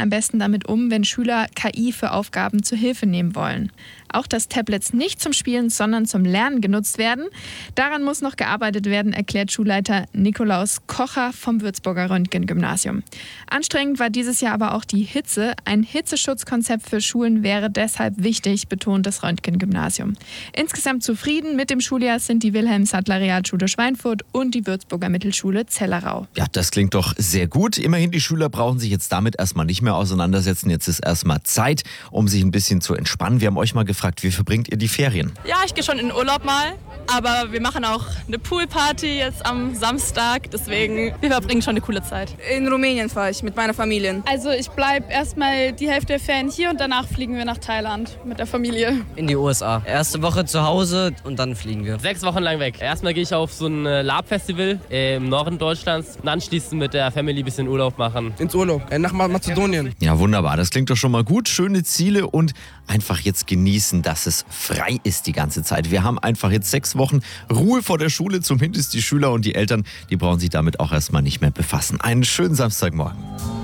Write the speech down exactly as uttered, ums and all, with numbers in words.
am besten damit um, wenn Schüler K I für Aufgaben zur Hilfe nehmen wollen. Auch dass Tablets nicht zum Spielen, sondern zum Lernen genutzt werden. Daran muss noch gearbeitet werden, erklärt Schulleiter Nikolaus Kocher vom Würzburger Röntgen-Gymnasium. Anstrengend war dieses Jahr aber auch die Hitze. Ein Hitzeschutzkonzept für Schulen wäre deshalb wichtig, betont das Röntgen-Gymnasium. Insgesamt zufrieden mit dem Schuljahr sind die Wilhelm-Sattler-Realschule Schweinfurt und die Würzburger Mittelschule Zellerau. Ja, das klingt doch sehr gut. Immerhin, die Schüler brauchen sich jetzt damit erstmal nicht mehr auseinandersetzen. Jetzt ist erstmal Zeit, um sich ein bisschen zu entspannen. Wir haben euch mal gefragt, wie verbringt ihr die Ferien? Ja, ich gehe schon in den Urlaub mal, aber wir machen auch eine Poolparty jetzt am Samstag, deswegen wir verbringen schon eine coole Zeit. In Rumänien fahre ich mit meiner Familie. Also ich bleibe erstmal die Hälfte der Ferien hier und danach fliegen wir nach Thailand mit der Familie. In die U S A. Erste Woche zu Hause und dann fliegen wir. Sechs Wochen lang weg. Erstmal gehe ich auf so ein Lab-Festival im Norden Deutschlands und anschließend mit der Family ein bisschen Urlaub machen. Ins Urlaub, äh, nach Mazedonien. Ja, wunderbar. Das klingt doch schon mal gut. Schöne Ziele und einfach jetzt genießen, dass es frei ist die ganze Zeit. Wir haben einfach jetzt sechs Wochen Ruhe vor der Schule. Zumindest die Schüler und die Eltern, die brauchen sich damit auch erstmal nicht mehr befassen. Einen schönen Samstagmorgen.